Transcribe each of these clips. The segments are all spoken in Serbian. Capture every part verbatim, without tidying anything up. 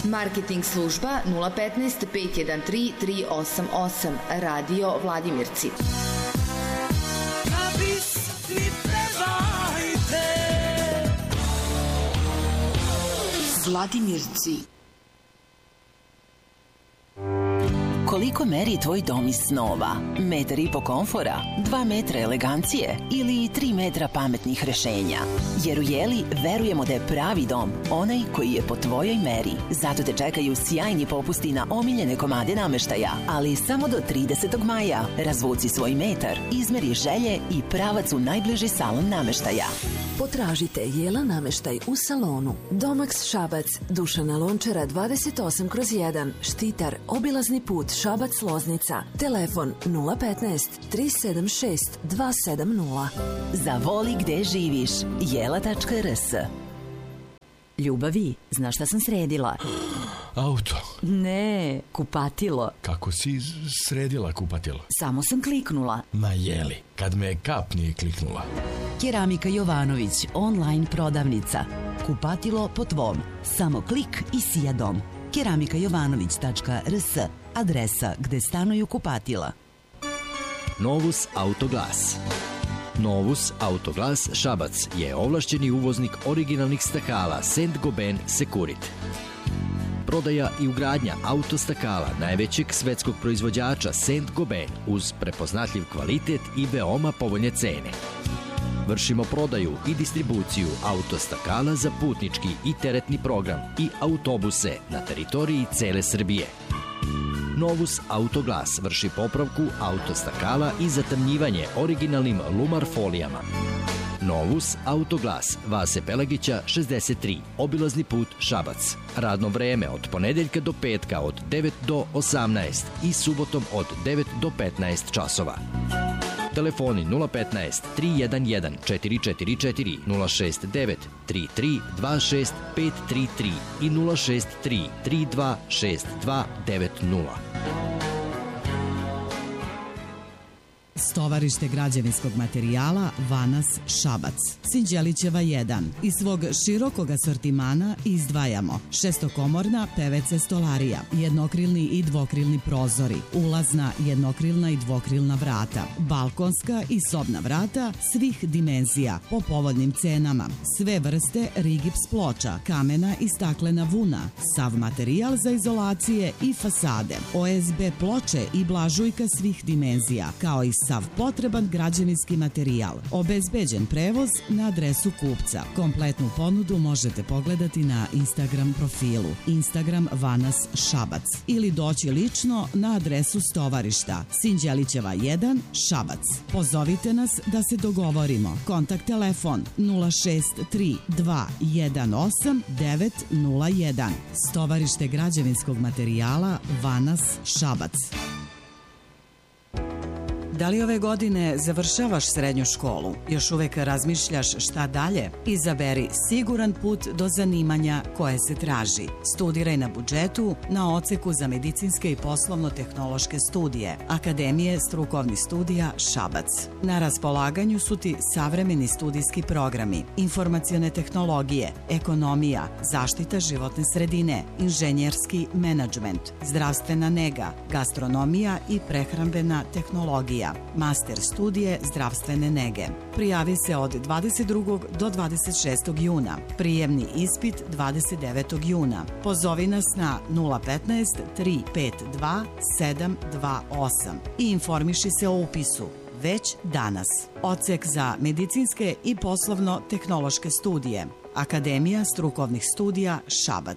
Marketing služba nula petnaest pet jedan tri tri osam osam. Radio Vladimirci. Vladimirci. Koliko meri tvoj dom iz snova? Metar i po komfora, dva metra elegancije ili tri metra pametnih rešenja? Jer u Jeli verujemo da je pravi dom onaj koji je po tvojoj meri. Zato te čekaju sjajni popusti na omiljene komade nameštaja, ali samo do tridesetog maja. Razvuci svoj metar, izmeri želje i pravac u najbliži salon nameštaja. Potražite Jela nameštaj u salonu. Domax Šabac, Dušana Lončara dvadeset osam kroz jedan, Štitar, obilazni put Šabac-Loznica. Telefon nula petnaest tri sedam šest dva sedam nula. Zavoli gde živiš. jela tačka er es. Ljubavi, znaš šta sam sredila? Auto. Ne, kupatilo. Kako si sredila kupatilo? Samo sam kliknula. Ma jeli, kad me kap nije kliknula. Keramika Jovanović, online prodavnica. Kupatilo po tvom. Samo klik i sija dom. keramika jovanović tačka er es, adresa gde stanuju kupatila. Novus Autoglas. Novus Autoglas Šabac je ovlašćeni uvoznik originalnih stakala Saint-Gobain Securit. Prodaja i ugradnja autostakala najvećeg svetskog proizvođača Saint-Gobain uz prepoznatljiv kvalitet i veoma povoljne cene. Vršimo prodaju i distribuciju autostakala za putnički i teretni program i autobuse na teritoriji cele Srbije. Novus Autoglas vrši popravku autostakala i zatamnjivanje originalnim Lumar folijama. Novus Autoglas, Vase Pelagića šezdeset tri, obilazni put Šabac. Radno vreme od ponedeljka do petka od devet do osamnaest i subotom od devet do petnaest časova. Telefoni nula petnaest tri jedan jedan četiri četiri četiri, nula šest devet tri tri dva šest pet tri tri i nula šest tri tri dva šest dva devet nula. Stovarište građevinskog materijala Vanas Šabac. Sinđelićeva jedan. Iz svog širokog asortimana izdvajamo šestokomorna P V C stolarija, jednokrilni i dvokrilni prozori, ulazna, jednokrilna i dvokrilna vrata, balkonska i sobna vrata svih dimenzija po povoljnim cenama, sve vrste rigips ploča, kamena i staklena vuna, sav materijal za izolacije i fasade, O S B ploče i blažujka svih dimenzija, kao i sav potreban građevinski materijal. Obezbeđen prevoz na adresu kupca. Kompletnu ponudu možete pogledati na Instagram profilu Instagram Vanas Šabac ili doći lično na adresu stovarišta Sinđelićeva jedan Šabac. Pozovite nas da se dogovorimo. Kontakt telefon nula šest tri dva jedan osam devet nula jedan. Stovarište građevinskog materijala Vanas Šabac. Da li ove godine završavaš srednju školu? Još uvek razmišljaš šta dalje? Izaberi siguran put do zanimanja koje se traži. Studiraj na budžetu na odseku za medicinske i poslovno-tehnološke studije Akademije strukovnih studija Šabac. Na raspolaganju su ti savremeni studijski programi, informacione tehnologije, ekonomija, zaštita životne sredine, inženjerski menadžment, zdravstvena nega, gastronomija i prehrambena tehnologija. Master studije zdravstvene nege. Prijavi se od dvadeset drugog do dvadeset šestog juna. Prijemni ispit dvadeset devetog juna. Pozovi nas na nula petnaest tri pet dva sedam dva osam i informiši se o upisu već danas. Odsek za medicinske i poslovno-tehnološke studije. Akademija strukovnih studija Šabac.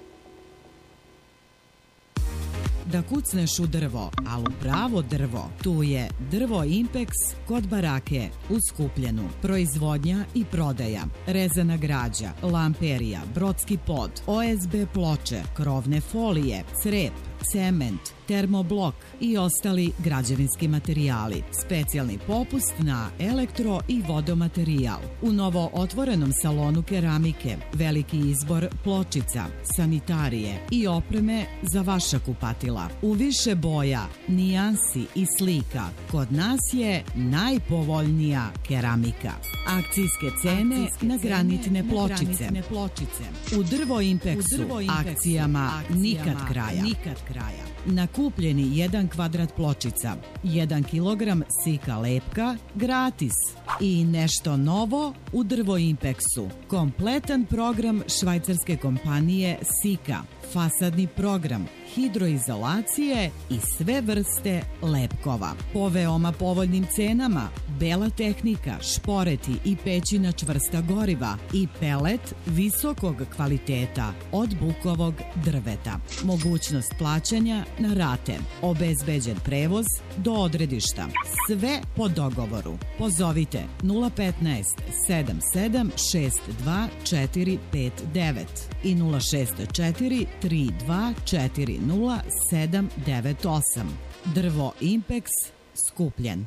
Da kucneš u drvo, ali u pravo drvo, tu je Drvo Impex kod barake u Skupljenu. Proizvodnja i prodaja, rezana građa, lamperija, brodski pod, O S B ploče, krovne folije, crep, cement, termoblok i ostali građevinski materijali. Specijalni popust na elektro i vodomaterijal. U novo otvorenom salonu keramike veliki izbor pločica, sanitarije i opreme za vaša kupatila. U više boja, nijansi i slika kod nas je najpovoljnija keramika. Akcijske cene Akcijske na granitne cene, pločice. Granitne pločice. U Drvo Impeksu, U Drvo Impeksu akcijama, akcijama nikad kraja. Nikad kraja. Na kupljeni jedan kvadrat pločica, jedan kilogram sika lepka, gratis. I nešto novo u Drvo Impeksu. Kompletan program švajcarske kompanije Sika. Fasadni program, hidroizolacije i sve vrste lepkova. Po veoma povoljnim cenama, bela tehnika, šporeti i pećina čvrsta goriva i pelet visokog kvaliteta od bukovog drveta. Mogućnost plaćanja na rate. Obezbeđen prevoz do odredišta. Sve po dogovoru. Pozovite nula petnaest sedam sedam šest dva četiri pet devet i nula šest četiri tri dva četiri nula sedam devet osam. Drvo Impeks, Skupljen.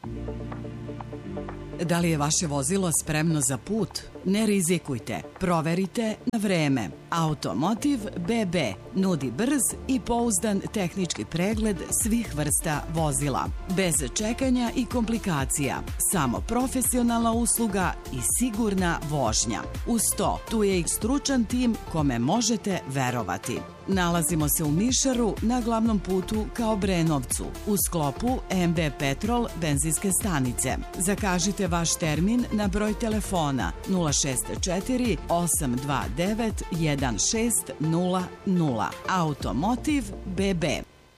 Da li je vaše vozilo spremno za put? Ne rizikujte. Proverite na vreme. Automotiv B B nudi brz i pouzdan tehnički pregled svih vrsta vozila. Bez čekanja i komplikacija. Samo profesionalna usluga i sigurna vožnja. Uz to, tu je i stručan tim kome možete verovati. Nalazimo se u Mišaru na glavnom putu ka Obrenovcu u sklopu M B Petrol benzinske stanice. Zakažite vaš termin na broj telefona nula šest četiri osam dva devet jedan šest nula nula. Automotiv B B.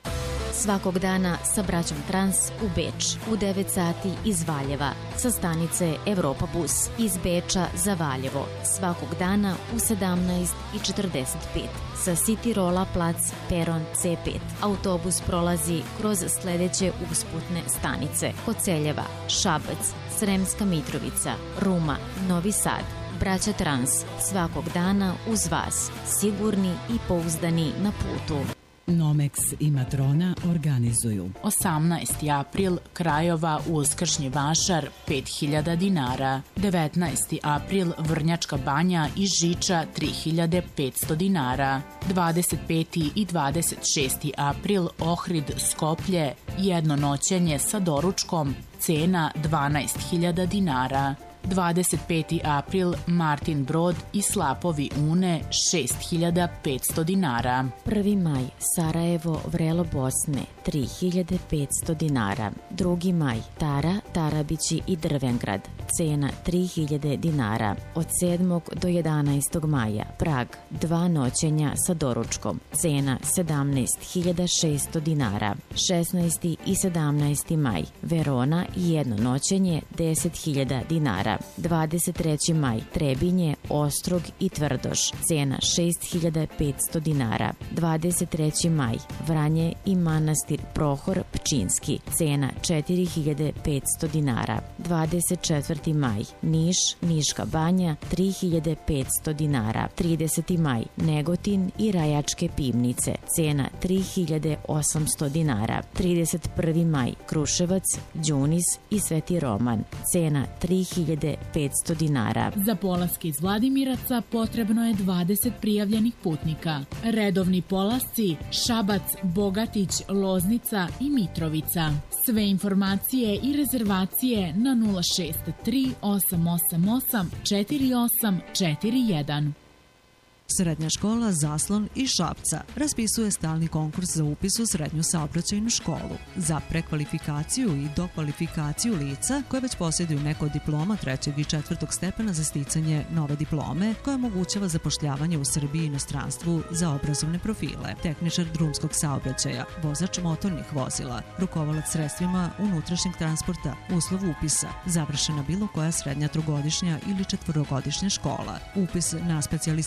Svakog dana sa braćom Trans u Beč u devet sati iz Valjeva sa stanice Evropa Bus iz Beča za Valjevo. Svakog dana u sedamnaest i četrdeset pet sa City Rolla plac peron C pet. Autobus prolazi kroz sledeće usputne stanice: Koceljeva, Šabac, Sremska Mitrovica, Ruma, Novi Sad. Braća Trans, svakog dana uz vas, sigurni i pouzdani na putu. Nomex i Matrona organizuju osamnaesti april Krajova Uskršnji vašar pet hiljada dinara, devetnaesti april Vrnjačka banja i Žiča tri hiljade petsto dinara, dvadeset peti i dvadeset šesti april Ohrid Skoplje, jedno noćenje sa doručkom, cena dvanaest hiljada dinara. dvadeset peti april Martin Brod i Slapovi Une šest hiljada petsto dinara. prvi maj Sarajevo Vrelo Bosne tri hiljade petsto dinara. drugi maj Tara, Tarabići i Drvengrad, cena tri hiljade dinara. Od sedmog do jedanaestog maja Prag, dva noćenja sa doručkom, cena sedamnaest hiljada šesto dinara. šesnaesti i sedamnaesti maj Verona, jedno noćenje deset hiljada dinara. dvadeset treći maj Trebinje, Ostrog i Tvrdoš, cena šest hiljada petsto dinara. dvadeset treći maj Vranje i Manastir Prohor Pčinski, cena četiri hiljade petsto dinara. dvadeset četvrti maj Niš, Niška banja, tri hiljade petsto dinara. trideseti maj Negotin i Rajačke pivnice, cena tri hiljade osamsto dinara. trideset prvi maj Kruševac, Đunis i Sveti Roman, cena tri hiljade petsto dinara. Za polaske iz Vladimiraca potrebno je dvadeset prijavljenih putnika. Redovni polasci Šabac, Bogatić, Loznica i Mitrovica. Sve informacije i rezervacije na nula šest tri osam osam osam četiri osam četiri jedan. Srednja škola Zaslon iz Šapca raspisuje stalni konkurs za upis u srednju saobraćajnu školu za prekvalifikaciju i dokvalifikaciju lica koje već posjeduju neko od diploma trećeg i četvrtog stepena za sticanje nove diplome koja omogućava zapošljavanje u Srbiji i inostranstvu za obrazovne profile, tehničar drumskog saobraćaja, vozač motornih vozila, rukovalac sredstvima unutrašnjeg transporta, uslov upisa, završena bilo koja srednja trogodišnja ili četvorogodišnja škola, upis na specijalističko obrazovanje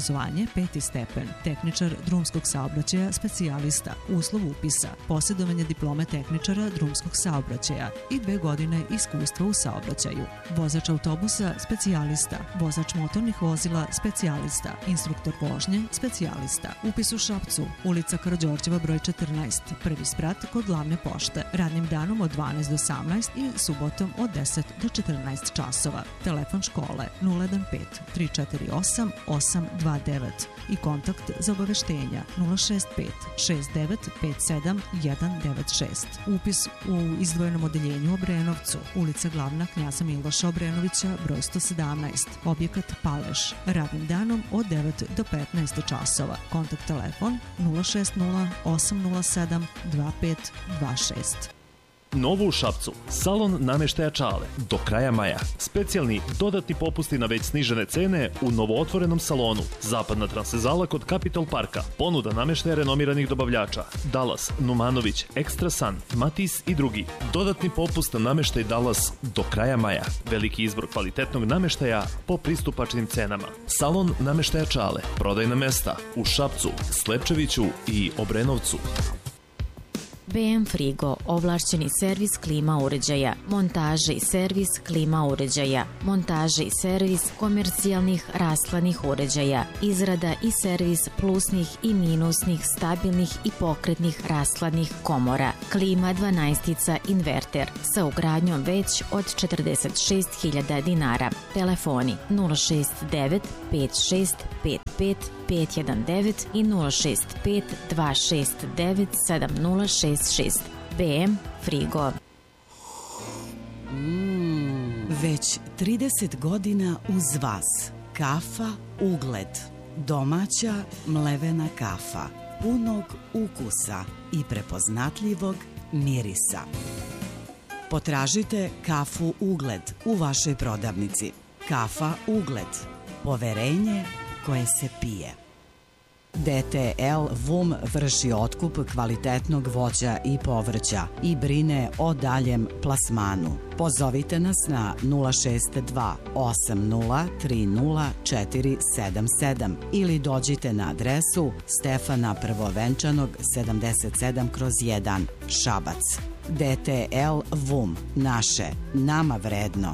obrazovanje peti stepen, tehničar drumskog saobraćaja specijalista, uslov upisa, posjedovanje diplome tehničara drumskog saobraćaja i dve godine iskustva u saobraćaju, vozač autobusa specijalista, vozač motornih vozila specijalista, instruktor vožnje specijalista. Upis u Šapcu, ulica Karađorđeva broj četrnaest, prvi sprat kod glavne pošte, radnim danom od dvanaest do osamnaest i subotom od deset do četrnaest časova. Telefon škole nula jedan pet tri četiri osam osam dva devet i kontakt za obaveštenja nula šest pet šest devet pet sedam jedan devet šest. Upis u izdvojenom odeljenju u Obrenovcu, ulica Glavna Knjaza Miloša Obrenovića broj sto sedamnaest, objekat Paleš, radnim danom od devet do petnaest časova. Kontakt telefon nula šest nula osam nula sedam dva pet dva šest. Novo u Šapcu, salon nameštaja Čale, do kraja maja. Specijalni dodatni popusti na već snižene cene u novootvorenom salonu. Zapadna transvezala kod Capitol Parka. Ponuda nameštaja renomiranih dobavljača. Dallas, Numanović, Extra Sun, Matis i drugi. Dodatni popust na nameštaj Dallas do kraja maja. Veliki izbor kvalitetnog nameštaja po pristupačnim cenama. Salon nameštaja Čale, prodajna mesta u Šapcu, Slepčeviću i Obrenovcu. B M Frigo, ovlašćeni servis klima uređaja, montaže i servis klima uređaja, montaže i servis komercijalnih rashladnih uređaja, izrada i servis plusnih i minusnih, stabilnih i pokretnih rashladnih komora, klima dvanaestica inverter sa ugradnjom već od četrdeset šest hiljada dinara. Telefoni nula šest devet pet šest pet pet pet jedan devet i nula šest pet dva šest devet sedam nula šest šest. B M Frigo. Mm, već trideset godina uz vas. Kafa Ugled. Domaća mlevena kafa. Punog ukusa i prepoznatljivog mirisa. Potražite kafu Ugled u vašoj prodavnici. Kafa Ugled. Poverenje koje se pije. D T L Vum vrši otkup kvalitetnog voća i povrća i brine o daljem plasmanu. Pozovite nas na nula šest dva osam nula tri nula četiri sedam sedam ili dođite na adresu Stefana Prvovenčanog sedamdeset sedam kroz jedan, Šabac. D T L Vum, naše, nama vredno.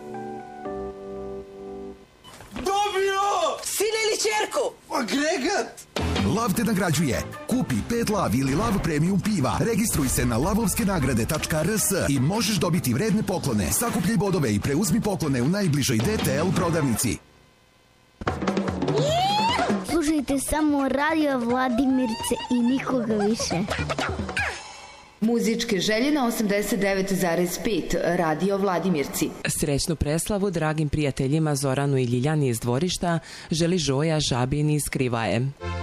Sine ili čerku? Agregat! Lav te nagrađuje. Kupi pet Lav ili Lav premium piva. Registruj se na lavovskenagrade tačka r s i možeš dobiti vredne poklone. Sakupljaj bodove i preuzmi poklone u najbližoj D T L prodavnici. Slušajte samo Radio Vladimirce i nikoga više. Muzičke želje na osamdeset devet zarez pet Radio Vladimirci. Srećnu preslavu dragim prijateljima Zoranu i Ljiljani iz dvorišta želi Žoja Žabin iz Krivaje.